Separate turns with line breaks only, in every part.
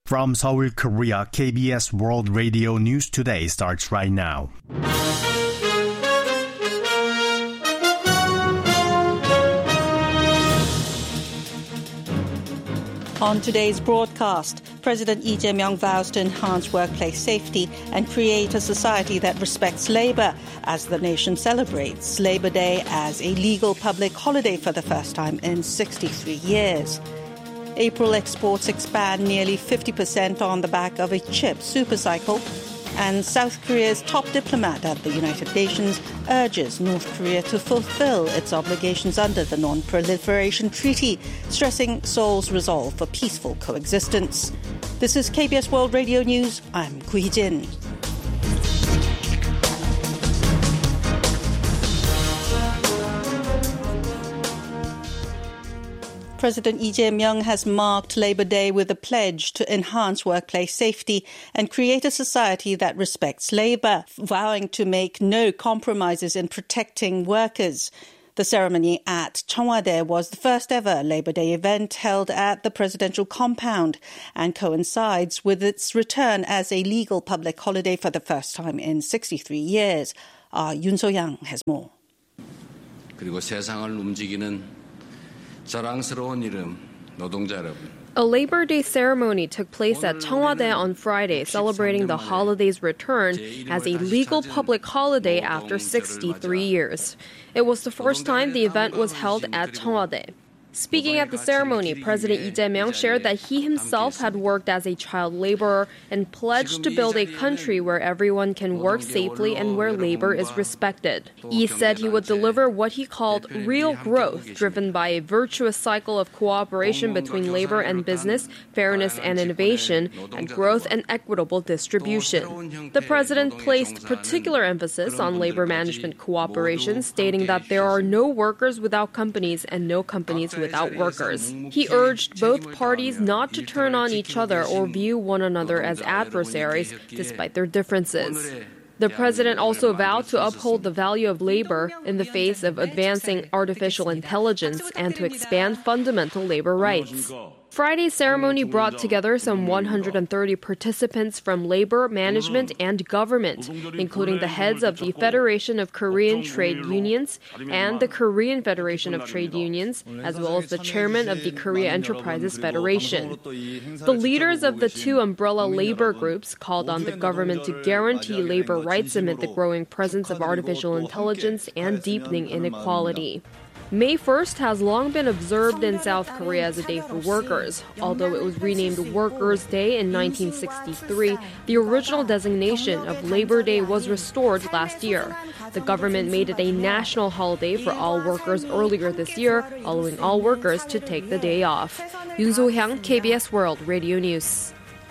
From Seoul, Korea, KBS World Radio News Today starts right now.
On today's broadcast, President Lee Jae-myung vows to enhance workplace safety and create a society that respects labor as the nation celebrates Labor Day as a legal public holiday for the first time in 63 years. April exports expand nearly 50% on the back of a chip supercycle. And South Korea's top diplomat at the United Nations urges North Korea to fulfill its obligations under the Non-Proliferation Treaty, stressing Seoul's resolve for peaceful coexistence. This is KBS World Radio News. I'm Gu Hee-jin. President Lee Jae-myung has marked Labor Day with a pledge to enhance workplace safety and create a society that respects labor, vowing to make no compromises in protecting workers. The ceremony at Cheongwadae was the first ever Labor Day event held at the presidential compound and coincides with its return as a legal public holiday for the first time in 63 years. Yoon So-yang has more.
그리고 세상을 움직이는 자랑스러운 이름 노동자 여러분.
A Labor Day ceremony took place at Cheongwadae on Friday, celebrating the holiday's return as a legal public holiday after 63 years. It was the first time the event was held at Cheongwadae. Speaking at the ceremony, President Lee Jae-myung shared that he himself had worked as a child laborer and pledged to build a country where everyone can work safely and where labor is respected. Lee said he would deliver what he called real growth, driven by a virtuous cycle of cooperation between labor and business, fairness and innovation, and growth and equitable distribution. The president placed particular emphasis on labor management cooperation, stating that there are no workers without companies and no companies without workers. He urged both parties not to turn on each other or view one another as adversaries, despite their differences. The president also vowed to uphold the value of labor in the face of advancing artificial intelligence and to expand fundamental labor rights. Friday's ceremony brought together some 130 participants from labor, management, and government, including the heads of the Federation of Korean Trade Unions and the Korean Federation of Trade Unions, as well as the chairman of the Korea Enterprises Federation. The leaders of the two umbrella labor groups called on the government to guarantee labor rights amid the growing presence of artificial intelligence and deepening inequality. May 1st has long been observed in South Korea as a day for workers. Although it was renamed Workers' Day in 1963, the original designation of Labor Day was restored last year. The government made it a national holiday for all workers earlier this year, allowing all workers to take the day off. Yoon So-hyang, KBS World Radio News.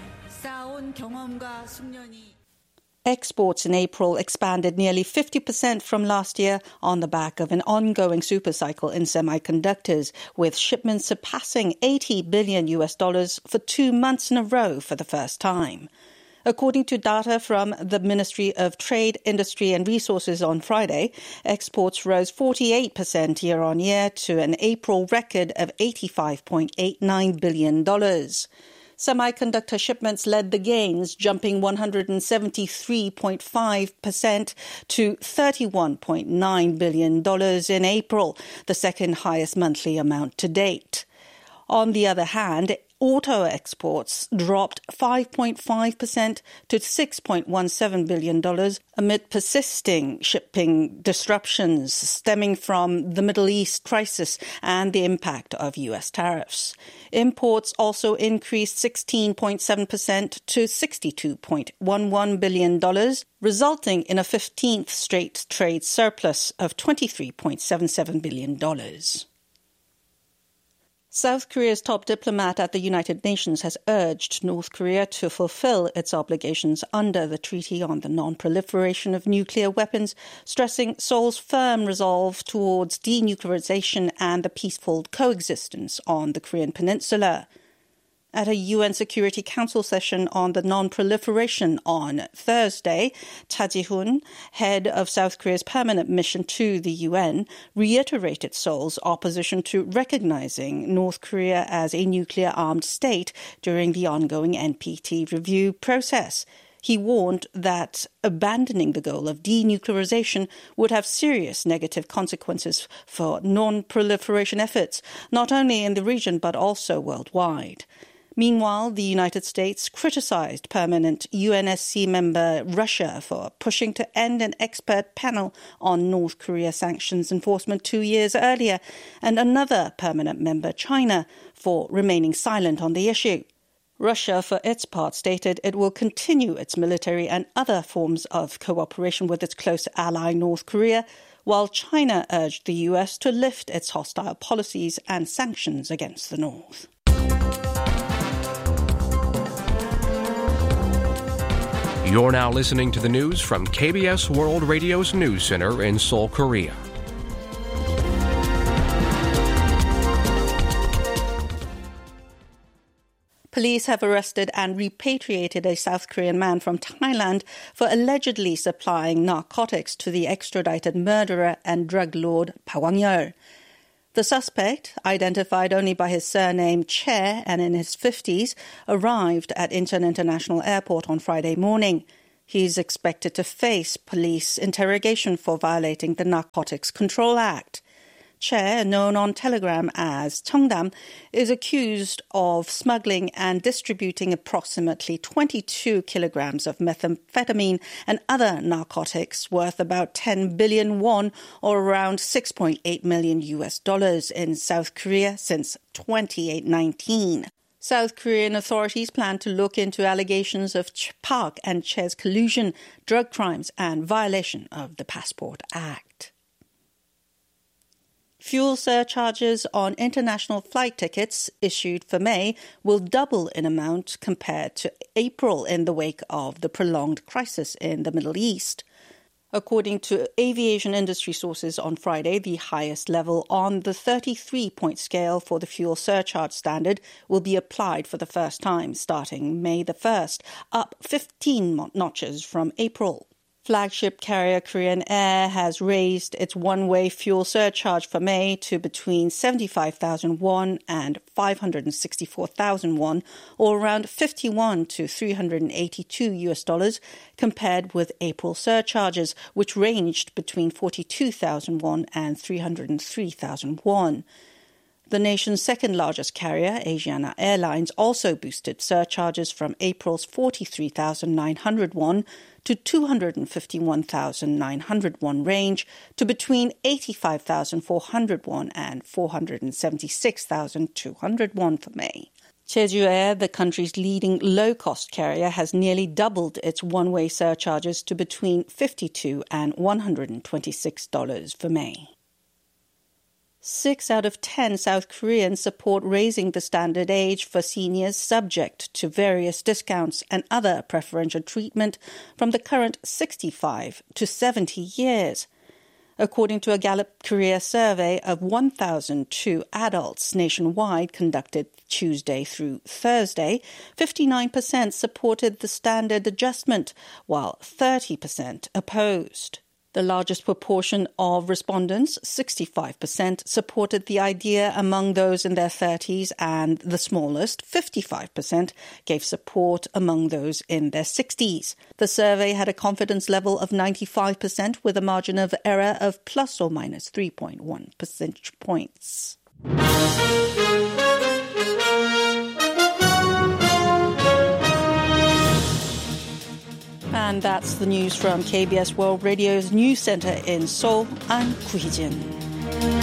Exports in April expanded nearly 50% from last year on the back of an ongoing supercycle in semiconductors, with shipments surpassing $80 billion for 2 months in a row for the first time. According to data from the Ministry of Trade, Industry and Resources on Friday, exports rose 48% year-on-year to an April record of $85.89 billion. Semiconductor shipments led the gains, jumping 173.5% to $31.9 billion in April, the second highest monthly amount to date. On the other hand, auto exports dropped 5.5% to $6.17 billion amid persisting shipping disruptions stemming from the Middle East crisis and the impact of U.S. tariffs. Imports also increased 16.7% to $62.11 billion, resulting in a 15th straight trade surplus of $23.77 billion. South Korea's top diplomat at the United Nations has urged North Korea to fulfill its obligations under the Treaty on the Non-Proliferation of Nuclear Weapons, stressing Seoul's firm resolve towards denuclearization and the peaceful coexistence on the Korean peninsula. At a UN Security Council session on the non-proliferation on Thursday, Cha Ji-hoon, head of South Korea's permanent mission to the UN, reiterated Seoul's opposition to recognizing North Korea as a nuclear-armed state during the ongoing NPT review process. He warned that abandoning the goal of denuclearization would have serious negative consequences for non-proliferation efforts, not only in the region but also worldwide. Meanwhile, the United States criticized permanent UNSC member Russia for pushing to end an expert panel on North Korea sanctions enforcement 2 years earlier, and another permanent member, China, for remaining silent on the issue. Russia, for its part, stated it will continue its military and other forms of cooperation with its close ally North Korea, while China urged the U.S. to lift its hostile policies and sanctions against the North.
You're now listening to the news from KBS World Radio's News Center in Seoul, Korea.
Police have arrested and repatriated a South Korean man from Thailand for allegedly supplying narcotics to the extradited murderer and drug lord Park Kwang-yeol. The suspect, identified only by his surname Che and in his 50s, arrived at Incheon International Airport on Friday morning. He is expected to face police interrogation for violating the Narcotics Control Act. Che, known on Telegram as Cheongdam, is accused of smuggling and distributing approximately 22 kilograms of methamphetamine and other narcotics worth about 10 billion won, or around $6.8 million in South Korea since 2019. South Korean authorities plan to look into allegations of Park and Che's collusion, drug crimes, and violation of the Passport Act. Fuel surcharges on international flight tickets issued for May will double in amount compared to April in the wake of the prolonged crisis in the Middle East. According to aviation industry sources on Friday, the highest level on the 33-point scale for the fuel surcharge standard will be applied for the first time starting May the 1st, up 15 notches from April. Flagship carrier Korean Air has raised its one-way fuel surcharge for May to between 75,000 won and 564,000 won, or around $51 to $382 compared with April surcharges, which ranged between 42,000 won and 303,000 won. The nation's second-largest carrier, Asiana Airlines, also boosted surcharges from April's 43,900 won to 251,900 won range to between 85,400 won and 476,200 won for May. Jeju Air, the country's leading low-cost carrier, has nearly doubled its one-way surcharges to between $52 and $126 for May. 6 out of 10 South Koreans support raising the standard age for seniors subject to various discounts and other preferential treatment from the current 65 to 70 years. According to a Gallup Korea survey of 1,002 adults nationwide conducted Tuesday through Thursday, 59% supported the standard adjustment, while 30% opposed. The largest proportion of respondents, 65%, supported the idea among those in their 30s, and the smallest, 55%, gave support among those in their 60s. The survey had a confidence level of 95% with a margin of error of plus or minus 3.1 percentage points. And that's the news from KBS World Radio's News Center in Seoul. I'm Koo Hee-jin.